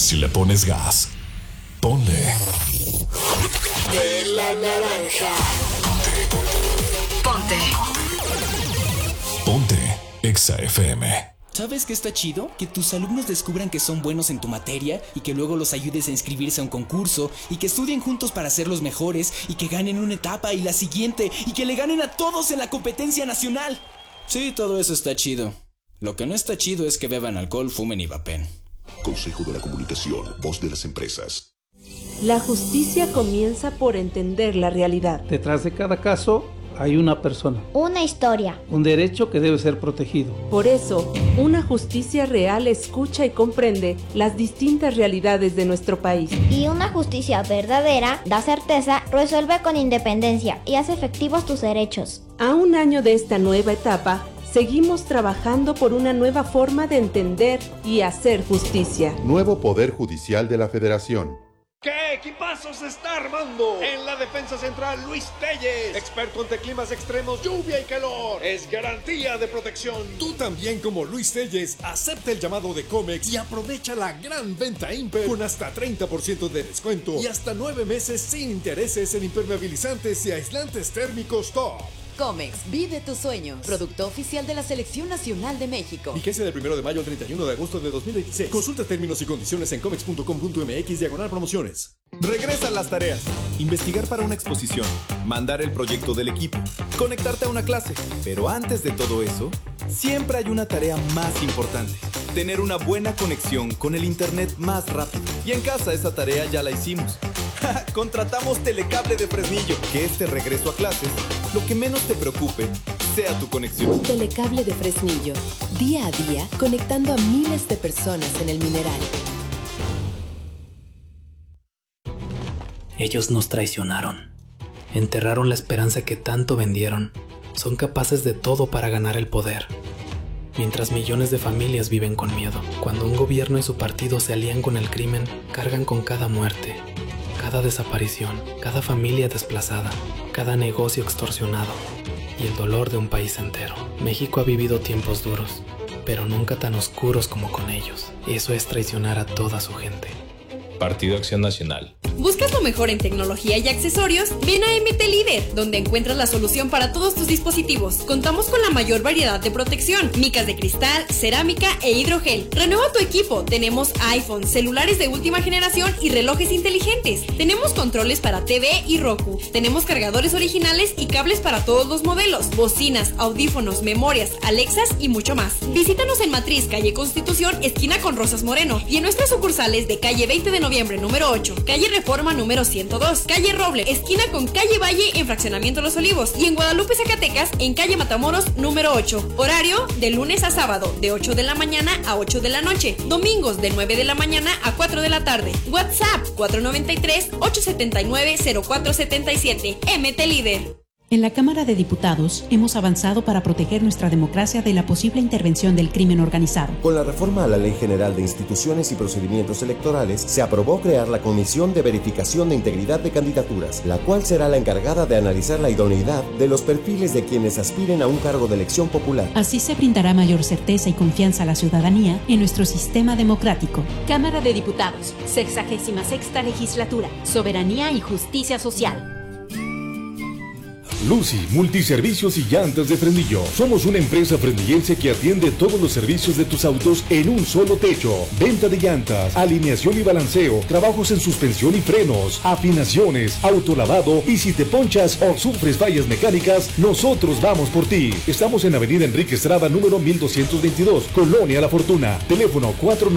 Si le pones gas, ponle. De la naranja. Ponte. Ponte Exa FM. ¿Sabes qué está chido? Que tus alumnos descubran que son buenos en tu materia y que luego los ayudes a inscribirse a un concurso y que estudien juntos para ser los mejores y que ganen una etapa y la siguiente y que le ganen a todos en la competencia nacional. Sí, todo eso está chido. Lo que no está chido es que beban alcohol, fumen y vapen. Consejo de la Comunicación, voz de las empresas. La justicia comienza por entender la realidad. Detrás de cada caso hay una persona. Una historia. Un derecho que debe ser protegido. Por eso, una justicia real escucha y comprende las distintas realidades de nuestro país. Y una justicia verdadera da certeza, resuelve con independencia y hace efectivos tus derechos. A un año de esta nueva etapa, seguimos trabajando por una nueva forma de entender y hacer justicia. Nuevo Poder Judicial de la Federación. ¿Qué equipazo se está armando? En la defensa central, Luis Telles, experto ante climas extremos, lluvia y calor. Es garantía de protección. Tú también, como Luis Telles, acepta el llamado de Comex y aprovecha la gran venta Imper con hasta 30% de descuento y hasta 9 meses sin intereses en impermeabilizantes y aislantes térmicos top. Comex, vive tus sueños. Producto oficial de la Selección Nacional de México. Vigencia del 1 de mayo al 31 de agosto de 2026. Consulta términos y condiciones en comex.com.mx/promociones. Regresan las tareas. Investigar para una exposición. Mandar el proyecto del equipo. Conectarte a una clase. Pero antes de todo eso, siempre hay una tarea más importante. Tener una buena conexión con el internet más rápido. Y en casa esa tarea ya la hicimos. Contratamos Telecable de Fresnillo. Que este regreso a clases, lo que menos te preocupe sea tu conexión. Telecable de Fresnillo. Día a día, conectando a miles de personas en el mineral. Ellos nos traicionaron. Enterraron la esperanza que tanto vendieron. Son capaces de todo para ganar el poder. Mientras millones de familias viven con miedo. Cuando un gobierno y su partido se alían con el crimen, cargan con cada muerte, cada desaparición, cada familia desplazada, cada negocio extorsionado y el dolor de un país entero. México ha vivido tiempos duros, pero nunca tan oscuros como con ellos. Eso es traicionar a toda su gente. Partido Acción Nacional. ¿Buscas lo mejor en tecnología y accesorios? Ven a MT Líder, donde encuentras la solución para todos tus dispositivos. Contamos con la mayor variedad de protección, micas de cristal, cerámica e hidrogel. Renueva tu equipo. Tenemos iPhone, celulares de última generación y relojes inteligentes. Tenemos controles para TV y Roku. Tenemos cargadores originales y cables para todos los modelos, bocinas, audífonos, memorias, Alexas y mucho más. Visítanos en Matriz, calle Constitución, esquina con Rosas Moreno, y en nuestras sucursales de calle 20 de noviembre número 8, calle Reforma número 102, calle Roble, esquina con calle Valle en Fraccionamiento Los Olivos, y en Guadalupe, Zacatecas, en calle Matamoros número 8. Horario de lunes a sábado, de 8 de la mañana a 8 de la noche. Domingos de 9 de la mañana a 4 de la tarde. WhatsApp 493-879-0477. MT Líder. En la Cámara de Diputados hemos avanzado para proteger nuestra democracia de la posible intervención del crimen organizado. Con la reforma a la Ley General de Instituciones y Procedimientos Electorales, se aprobó crear la Comisión de Verificación de Integridad de Candidaturas, la cual será la encargada de analizar la idoneidad de los perfiles de quienes aspiren a un cargo de elección popular. Así se brindará mayor certeza y confianza a la ciudadanía en nuestro sistema democrático. Cámara de Diputados, 66ª Legislatura, Soberanía y Justicia Social. Lucy, multiservicios y llantas de Fresnillo. Somos una empresa fresnillense que atiende todos los servicios de tus autos en un solo techo. Venta de llantas, alineación y balanceo, trabajos en suspensión y frenos, afinaciones, autolavado, y si te ponchas o sufres fallas mecánicas, nosotros vamos por ti. Estamos en Avenida Enrique Estrada, número 1222, Colonia La Fortuna. Teléfono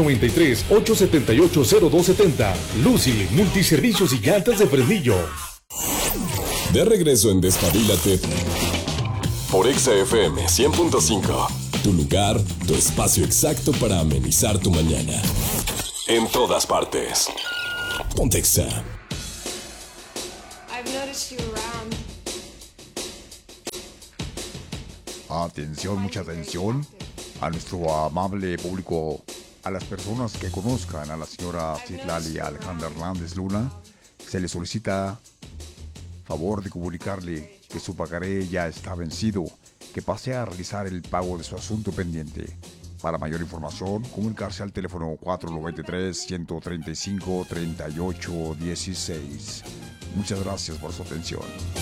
493-878-0270. Lucy, multiservicios y llantas de Fresnillo. De regreso en Despabilate por Exa FM 100.5. Tu lugar, tu espacio exacto para amenizar tu mañana. En todas partes. Ponte Exa. Atención, mucha atención a nuestro amable público, a las personas que conozcan a la señora Citlali Alejandra Hernández Luna. Se le solicita favor de comunicarle que su pagaré ya está vencido, que pase a realizar el pago de su asunto pendiente. Para mayor información, comunicarse al teléfono 493-135-3816. Muchas gracias por su atención.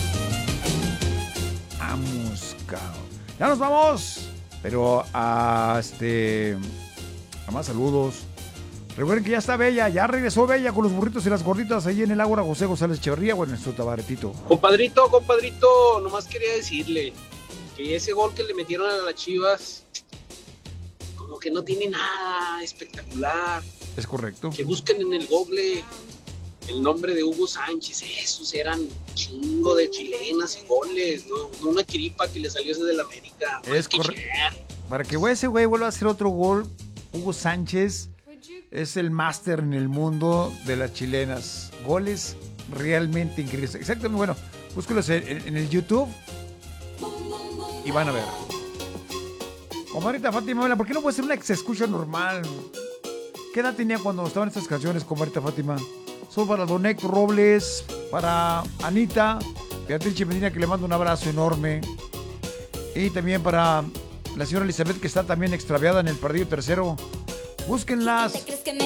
Vamos, cabrón. Ya nos vamos. Pero a más saludos. Recuerden que ya está Bella, ya regresó Bella con los burritos y las gorditas ahí en el Ágora José González Echeverría o en nuestro tabaretito. Compadrito, nomás quería decirle que ese gol que le metieron a las Chivas como que no tiene nada espectacular. Es correcto. Que busquen en el Google el nombre de Hugo Sánchez, esos eran chingo de chilenas y goles, no una chiripa que le salió ese del América. Es correcto. Para que ese güey vuelva a hacer otro gol, Hugo Sánchez es el máster en el mundo de las chilenas. Goles realmente increíbles. Exactamente, bueno, búsquelos en el YouTube y van a ver. Comadrita Fátima, ¿por qué no puede ser una que se escucha normal? ¿Qué edad tenía cuando estaban estas canciones, comadrita Fátima? Son para Don Héctor Robles, para Anita, Beatriz Medina, que le mando un abrazo enorme. Y también para la señora Elizabeth, que está también extraviada en el partido tercero. Búsquenlas.